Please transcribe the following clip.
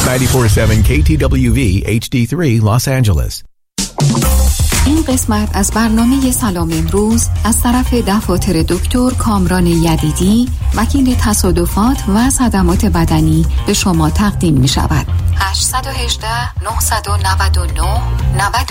94.7 KTWV HD3 Los Angeles. این قسمت از برنامه سلام امروز از طرف دفاتر دکتر کامران یدیدی، وکیل تصادفات و صدمات بدنی به شما تقدیم می شود. 818 999 90